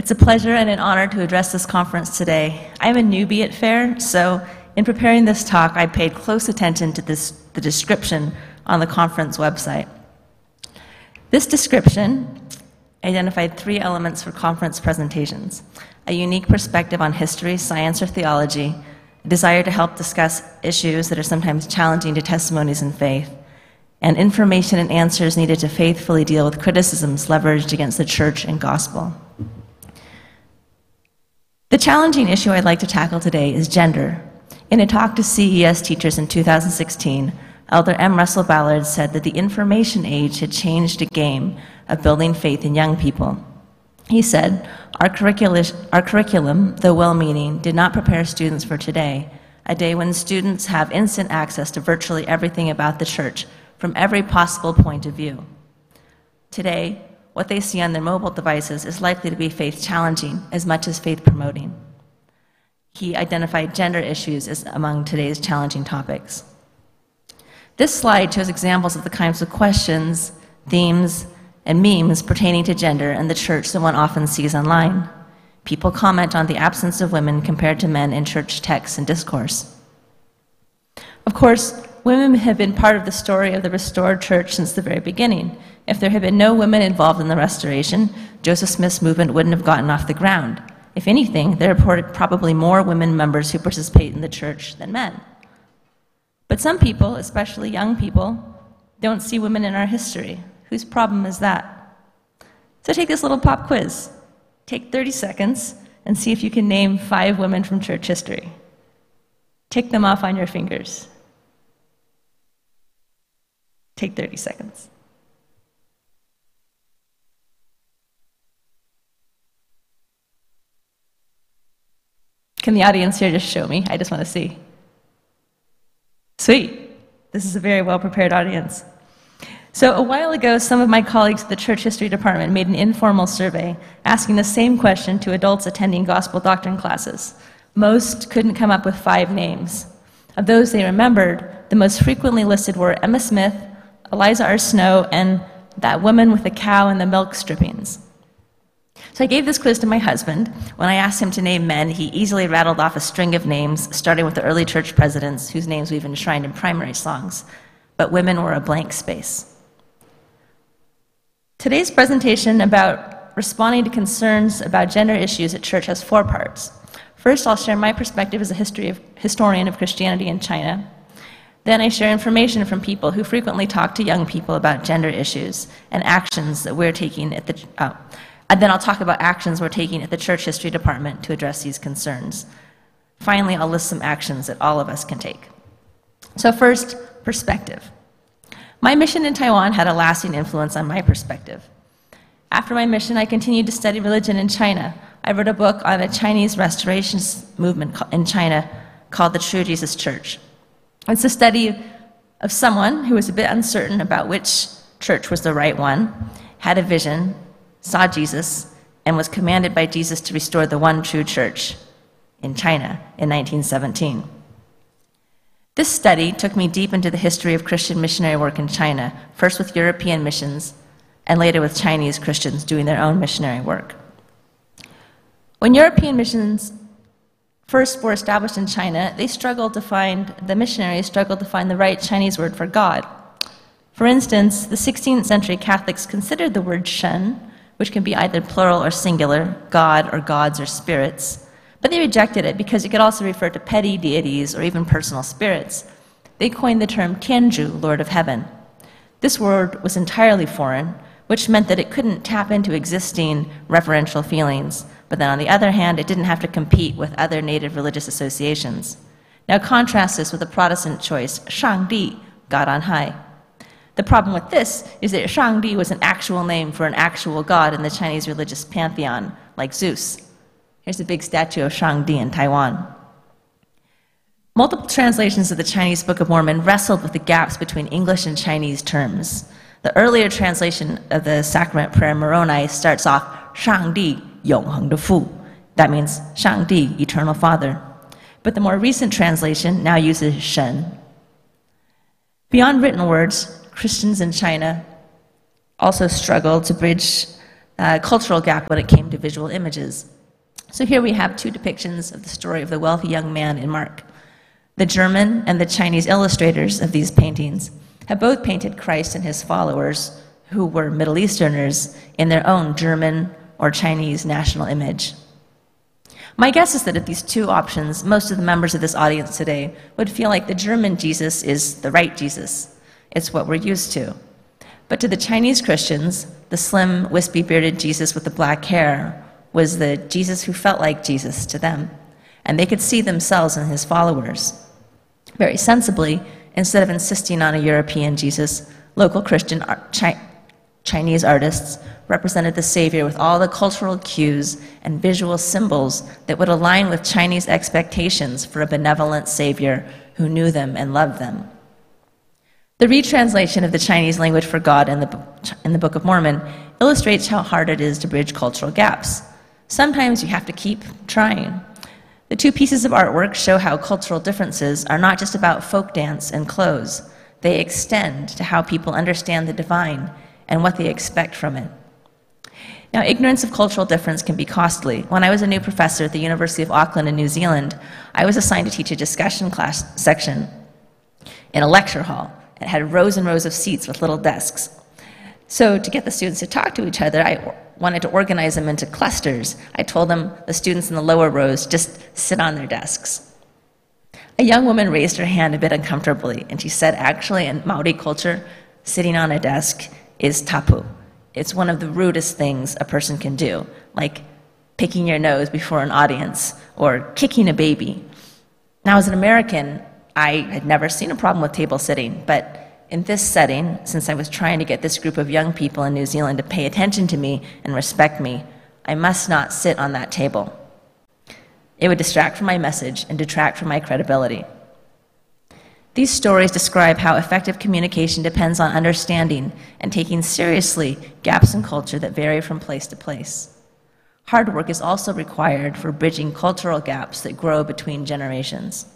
It's a pleasure and an honor to address this conference today. I'm a newbie at FAIR, so in preparing this talk, I paid close attention to the description on the conference website. This description identified 3 elements for conference presentations: a unique perspective on history, science, or theology, a desire to help discuss issues that are sometimes challenging to testimonies in faith, and information and answers needed to faithfully deal with criticisms leveraged against the church and gospel. The challenging issue I'd like to tackle today is gender. In a talk to CES teachers in 2016, Elder M. Russell Ballard said that the information age had changed the game of building faith in young people. He said, our curriculum, though well-meaning, did not prepare students for today, a day when students have instant access to virtually everything about the church from every possible point of view. Today, what they see on their mobile devices is likely to be faith-challenging as much as faith-promoting. He identified gender issues as among today's challenging topics. This slide shows examples of the kinds of questions, themes, and memes pertaining to gender in the church that one often sees online. People comment on the absence of women compared to men in church texts and discourse. Of course, women have been part of the story of the restored church since the very beginning. If there had been no women involved in the restoration, Joseph Smith's movement wouldn't have gotten off the ground. If anything, there are probably more women members who participate in the church than men. But some people, especially young people, don't see women in our history. Whose problem is that? So take this little pop quiz. Take 30 seconds and see if you can name 5 women from church history. Tick them off on your fingers. Take 30 seconds. Can the audience here just show me? I just want to see. Sweet. This is a very well-prepared audience. So a while ago, some of my colleagues at the Church History Department made an informal survey asking the same question to adults attending gospel doctrine classes. Most couldn't come up with 5 names. Of those they remembered, the most frequently listed were Emma Smith, Eliza R. Snow, and that woman with the cow and the milk strippings. So I gave this quiz to my husband. When I asked him to name men, he easily rattled off a string of names, starting with the early church presidents, whose names we've enshrined in primary songs. But women were a blank space. Today's presentation about responding to concerns about gender issues at church has 4 parts. First, I'll share my perspective as a historian of Christianity in China. Then I share information from people who frequently talk to young people about gender issues and actions that we're taking at the and then I'll talk about actions we're taking at the Church History Department to address these concerns. Finally, I'll list some actions that all of us can take. So first, perspective. My mission in Taiwan had a lasting influence on my perspective. After my mission, I continued to study religion in China. I wrote a book on a Chinese restoration movement in China called The True Jesus Church. It's a study of someone who was a bit uncertain about which church was the right one, had a vision, saw Jesus, and was commanded by Jesus to restore the one true church in China in 1917. This study took me deep into the history of Christian missionary work in China, first with European missions, and later with Chinese Christians doing their own missionary work. When European missions first were established in China, the missionaries struggled to find the right Chinese word for God. For instance, the 16th century Catholics considered the word Shen, which can be either plural or singular, God or gods or spirits, but they rejected it because it could also refer to petty deities or even personal spirits. They coined the term Tianzhu, Lord of Heaven. This word was entirely foreign, which meant that it couldn't tap into existing reverential feelings, but then on the other hand, it didn't have to compete with other native religious associations. Now contrast this with the Protestant choice, Shangdi, God on high. The problem with this is that Shangdi was an actual name for an actual god in the Chinese religious pantheon, like Zeus. Here's a big statue of Shangdi in Taiwan. Multiple translations of the Chinese Book of Mormon wrestled with the gaps between English and Chinese terms. The earlier translation of the Sacrament Prayer Moroni starts off, Shangdi Yongheng De Fu. That means Shangdi, Eternal Father. But the more recent translation now uses Shen. Beyond written words, Christians in China also struggle to bridge cultural gap when it came to visual images. So here we have two depictions of the story of the wealthy young man in Mark. The German and the Chinese illustrators of these paintings have both painted Christ and his followers, who were Middle Easterners, in their own German or Chinese national image. My guess is that of these two options, most of the members of this audience today would feel like the German Jesus is the right Jesus. It's what we're used to. But to the Chinese Christians, the slim, wispy-bearded Jesus with the black hair was the Jesus who felt like Jesus to them, and they could see themselves in his followers. Very sensibly, instead of insisting on a European Jesus, local Christian Chinese artists represented the Savior with all the cultural cues and visual symbols that would align with Chinese expectations for a benevolent Savior who knew them and loved them. The retranslation of the Chinese language for God in the Book of Mormon illustrates how hard it is to bridge cultural gaps. Sometimes you have to keep trying. The two pieces of artwork show how cultural differences are not just about folk dance and clothes. They extend to how people understand the divine and what they expect from it. Now, ignorance of cultural difference can be costly. When I was a new professor at the University of Auckland in New Zealand, I was assigned to teach a discussion class section in a lecture hall. It had rows and rows of seats with little desks. So to get the students to talk to each other, I wanted to organize them into clusters. I told them, the students in the lower rows, just sit on their desks. A young woman raised her hand a bit uncomfortably, and she said, actually, in Maori culture, sitting on a desk is tapu. It's one of the rudest things a person can do, like picking your nose before an audience or kicking a baby. Now, as an American, I had never seen a problem with table sitting, but in this setting, since I was trying to get this group of young people in New Zealand to pay attention to me and respect me, I must not sit on that table. It would distract from my message and detract from my credibility. These stories describe how effective communication depends on understanding and taking seriously gaps in culture that vary from place to place. Hard work is also required for bridging cultural gaps that grow between generations.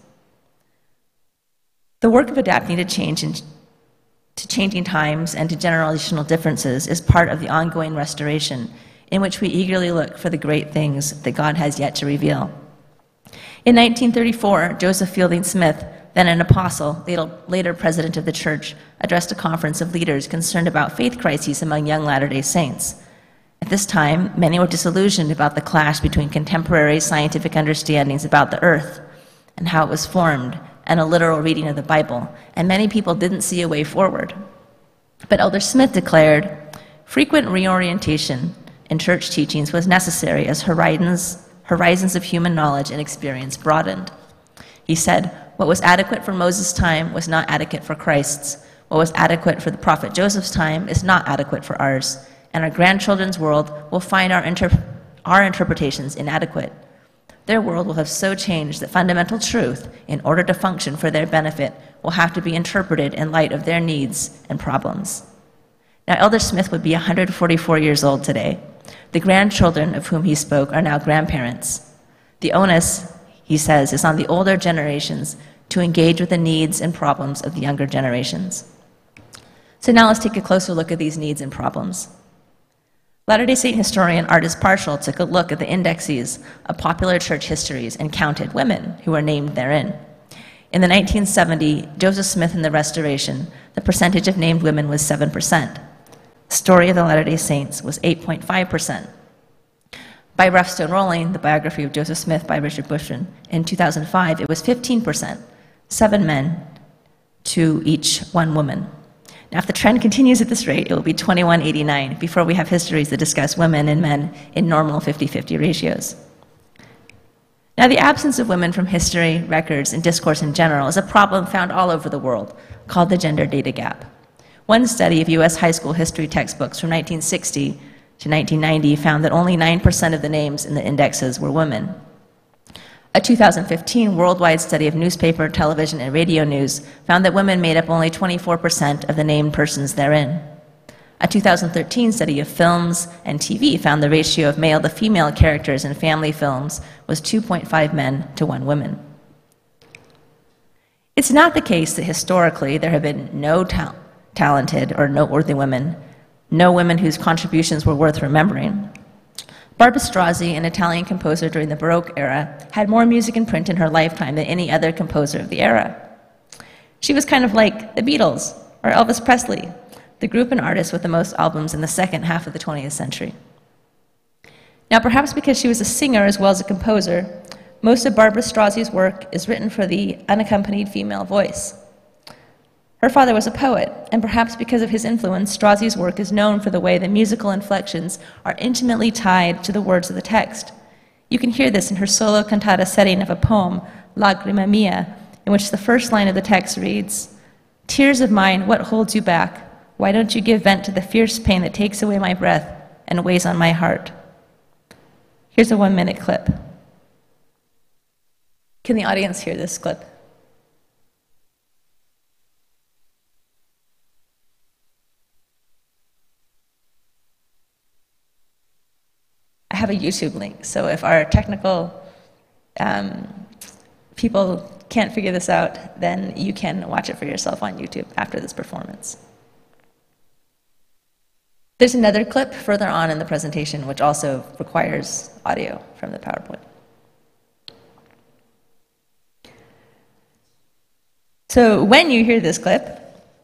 The work of adapting to changing times and to generational differences is part of the ongoing restoration in which we eagerly look for the great things that God has yet to reveal. In 1934, Joseph Fielding Smith, then an apostle, later president of the church, addressed a conference of leaders concerned about faith crises among young Latter-day Saints. At this time, many were disillusioned about the clash between contemporary scientific understandings about the earth and how it was formed and a literal reading of the Bible, and many people didn't see a way forward. But Elder Smith declared, frequent reorientation in church teachings was necessary as horizons of human knowledge and experience broadened. He said, what was adequate for Moses' time was not adequate for Christ's. What was adequate for the prophet Joseph's time is not adequate for ours, and our grandchildren's world will find our interpretations inadequate. Their world will have so changed that fundamental truth, in order to function for their benefit, will have to be interpreted in light of their needs and problems. Now, Elder Smith would be 144 years old today. The grandchildren of whom he spoke are now grandparents. The onus, he says, is on the older generations to engage with the needs and problems of the younger generations. So now let's take a closer look at these needs and problems. Latter-day Saint historian Artis Parshall took a look at the indexes of popular church histories and counted women who were named therein. In the 1970 Joseph Smith and the Restoration, the percentage of named women was 7%. The Story of the Latter-day Saints was 8.5%. By Rough Stone Rolling, the biography of Joseph Smith by Richard Bushman, in 2005, it was 15%, 7 men to each 1 woman. Now, if the trend continues at this rate, it will be 21:89 before we have histories that discuss women and men in normal 50-50 ratios. Now, the absence of women from history, records, and discourse in general is a problem found all over the world, called the gender data gap. One study of U.S. high school history textbooks from 1960 to 1990 found that only 9% of the names in the indexes were women. A 2015 worldwide study of newspaper, television, and radio news found that women made up only 24% of the named persons therein. A 2013 study of films and TV found the ratio of male to female characters in family films was 2.5 men to 1 woman. It's not the case that historically there have been no talented or noteworthy women, no women whose contributions were worth remembering. Barbara Strozzi, an Italian composer during the Baroque era, had more music in print in her lifetime than any other composer of the era. She was kind of like the Beatles or Elvis Presley, the group and artist with the most albums in the second half of the 20th century. Now, perhaps because she was a singer as well as a composer, most of Barbara Strozzi's work is written for the unaccompanied female voice. Her father was a poet, and perhaps because of his influence, Strozzi's work is known for the way the musical inflections are intimately tied to the words of the text. You can hear this in her solo cantata setting of a poem, Lagrima Mia, in which the first line of the text reads, "Tears of mine, what holds you back? Why don't you give vent to the fierce pain that takes away my breath and weighs on my heart?" Here's a 1-minute clip. Can the audience hear this clip? I have a YouTube link, so if our technical people can't figure this out, then you can watch it for yourself on YouTube after this performance. There's another clip further on in the presentation which also requires audio from the PowerPoint. So when you hear this clip,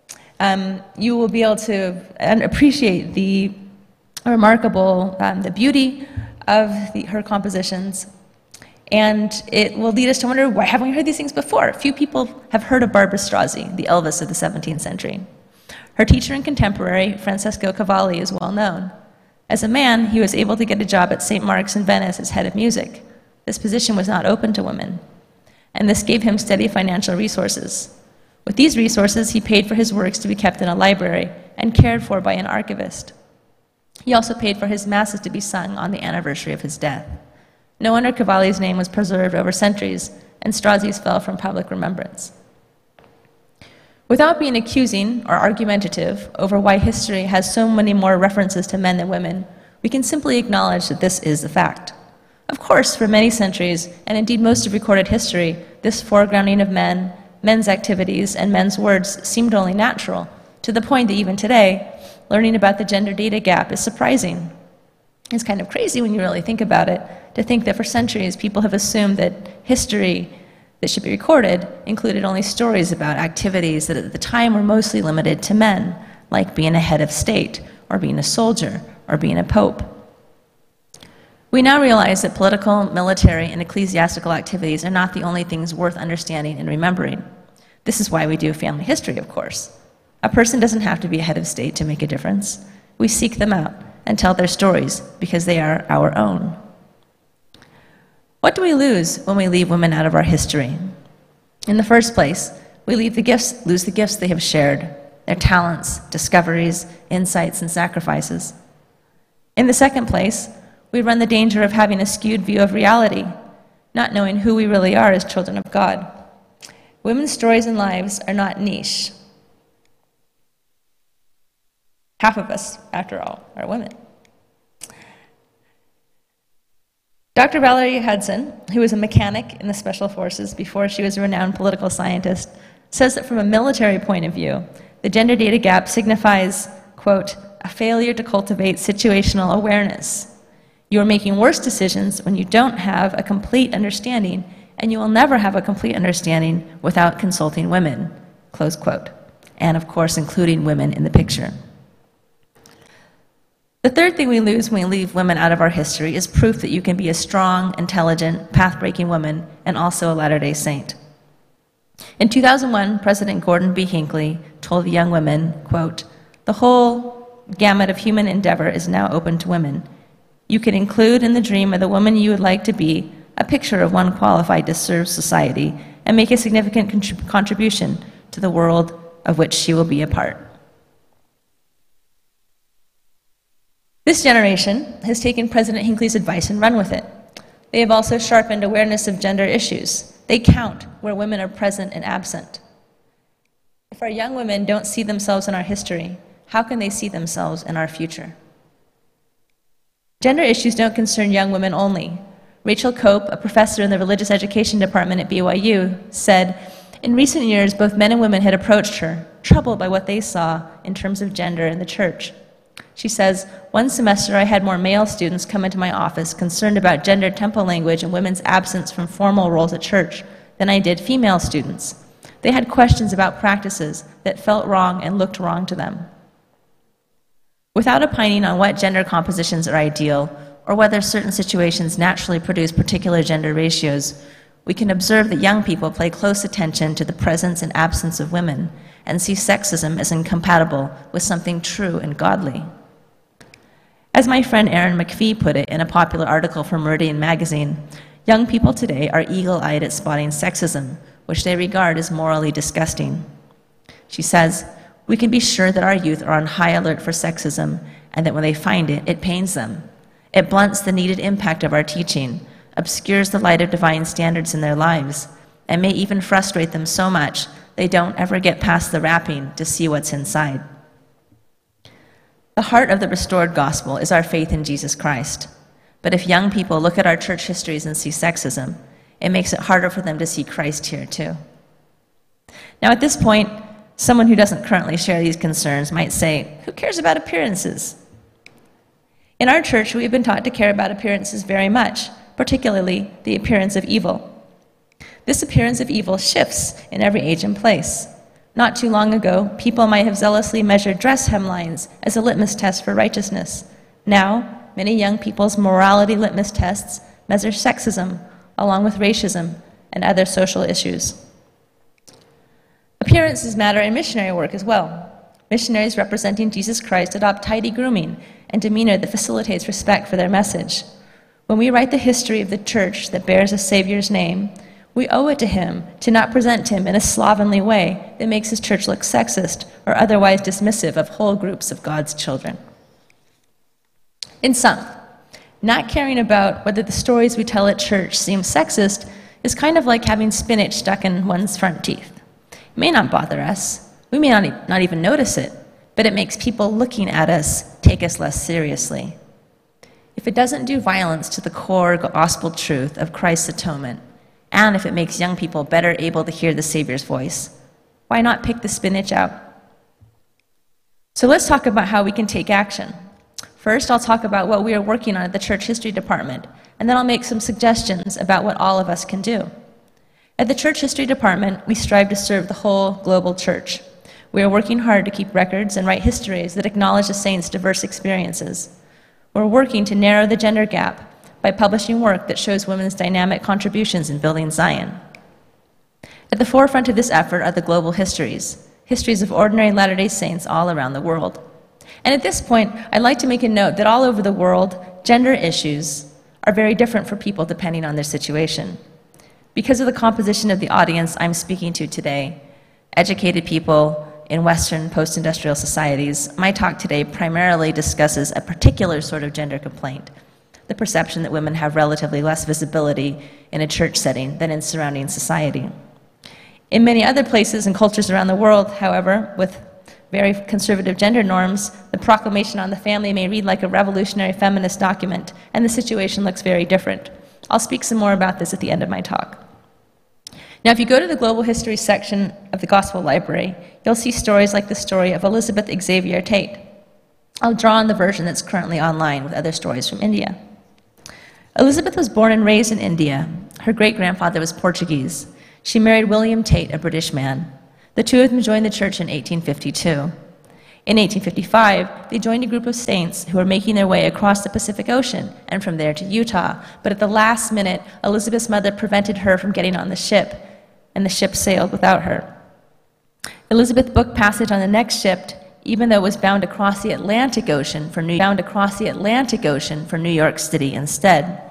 you will be able to appreciate the remarkable, the beauty of her compositions, and it will lead us to wonder, why haven't we heard these things before? Few people have heard of Barbara Strozzi, the Elvis of the 17th century. Her teacher and contemporary, Francesco Cavalli, is well known. As a man, he was able to get a job at St. Mark's in Venice as head of music. This position was not open to women, and this gave him steady financial resources. With these resources, he paid for his works to be kept in a library and cared for by an archivist. He also paid for his masses to be sung on the anniversary of his death. No wonder Cavalli's name was preserved over centuries, and Strozzi's fell from public remembrance. Without being accusing or argumentative over why history has so many more references to men than women, we can simply acknowledge that this is a fact. Of course, for many centuries, and indeed most of recorded history, this foregrounding of men, men's activities, and men's words seemed only natural, to the point that even today, learning about the gender data gap is surprising. It's kind of crazy when you really think about it, to think that for centuries people have assumed that history that should be recorded included only stories about activities that at the time were mostly limited to men, like being a head of state, or being a soldier, or being a pope. We now realize that political, military, and ecclesiastical activities are not the only things worth understanding and remembering. This is why we do family history, of course. A person doesn't have to be a head of state to make a difference. We seek them out and tell their stories because they are our own. What do we lose when we leave women out of our history? In the first place, we lose the gifts they have shared, their talents, discoveries, insights, and sacrifices. In the second place, we run the danger of having a skewed view of reality, not knowing who we really are as children of God. Women's stories and lives are not niche. Half of us, after all, are women. Dr. Valerie Hudson, who was a mechanic in the Special Forces before she was a renowned political scientist, says that from a military point of view, the gender data gap signifies, quote, a failure to cultivate situational awareness. You are making worse decisions when you don't have a complete understanding, and you will never have a complete understanding without consulting women, close quote, and of course including women in the picture. The third thing we lose when we leave women out of our history is proof that you can be a strong, intelligent, path-breaking woman and also a Latter-day Saint. In 2001, President Gordon B. Hinckley told the young women, quote, the whole gamut of human endeavor is now open to women. You can include in the dream of the woman you would like to be a picture of one qualified to serve society and make a significant contribution to the world of which she will be a part. This generation has taken President Hinckley's advice and run with it. They have also sharpened awareness of gender issues. They count where women are present and absent. If our young women don't see themselves in our history, how can they see themselves in our future? Gender issues don't concern young women only. Rachel Cope, a professor in the religious education department at BYU, said, in recent years, both men and women had approached her, troubled by what they saw in terms of gender in the church. She says, "One semester I had more male students come into my office concerned about gendered temple language and women's absence from formal roles at church than I did female students. They had questions about practices that felt wrong and looked wrong to them." Without opining on what gender compositions are ideal or whether certain situations naturally produce particular gender ratios, we can observe that young people pay close attention to the presence and absence of women and see sexism as incompatible with something true and godly. As my friend Erin McPhee put it in a popular article from Meridian magazine, young people today are eagle-eyed at spotting sexism, which they regard as morally disgusting. She says, "We can be sure that our youth are on high alert for sexism and that when they find it, it pains them. It blunts the needed impact of our teaching, obscures the light of divine standards in their lives, and may even frustrate them so much they don't ever get past the wrapping to see what's inside." The heart of the restored gospel is our faith in Jesus Christ. But if young people look at our church histories and see sexism, it makes it harder for them to see Christ here too. Now at this point, someone who doesn't currently share these concerns might say, "Who cares about appearances?" In our church, we've been taught to care about appearances very much, particularly the appearance of evil. This appearance of evil shifts in every age and place. Not too long ago, people might have zealously measured dress hemlines as a litmus test for righteousness. Now, many young people's morality litmus tests measure sexism, along with racism and other social issues. Appearances matter in missionary work as well. Missionaries representing Jesus Christ adopt tidy grooming and demeanor that facilitates respect for their message. When we write the history of the church that bears a Savior's name, we owe it to him to not present him in a slovenly way that makes his church look sexist or otherwise dismissive of whole groups of God's children. In sum, not caring about whether the stories we tell at church seem sexist is kind of like having spinach stuck in one's front teeth. It may not bother us, we may not even notice it, but it makes people looking at us take us less seriously. If it doesn't do violence to the core gospel truth of Christ's atonement, and if it makes young people better able to hear the Savior's voice, why not pick the spinach out? So let's talk about how we can take action. First, I'll talk about what we are working on at the Church History Department, and then I'll make some suggestions about what all of us can do. At the Church History Department, we strive to serve the whole global church. We are working hard to keep records and write histories that acknowledge the saints' diverse experiences. We're working to narrow the gender gap by publishing work that shows women's dynamic contributions in building Zion. At the forefront of this effort are the global histories of ordinary Latter-day Saints all around the world. And at this point, I'd like to make a note that all over the world, gender issues are very different for people depending on their situation. Because of the composition of the audience I'm speaking to today, educated people in Western post-industrial societies, my talk today primarily discusses a particular sort of gender complaint, the perception that women have relatively less visibility in a church setting than in surrounding society. In many other places and cultures around the world, however, with very conservative gender norms, the proclamation on the family may read like a revolutionary feminist document, and the situation looks very different. I'll speak some more about this at the end of my talk. Now, if you go to the Global History section of the Gospel Library, you'll see stories like the story of Elizabeth Xavier Tate. I'll draw on the version that's currently online with other stories from India. Elizabeth was born and raised in India. Her great-grandfather was Portuguese. She married William Tate, a British man. The two of them joined the church in 1852. In 1855, they joined a group of saints who were making their way across the Pacific Ocean and from there to Utah. But at the last minute, Elizabeth's mother prevented her from getting on the ship, and the ship sailed without her. Elizabeth booked passage on the next ship, even though it was bound across the Atlantic Ocean for New York City instead.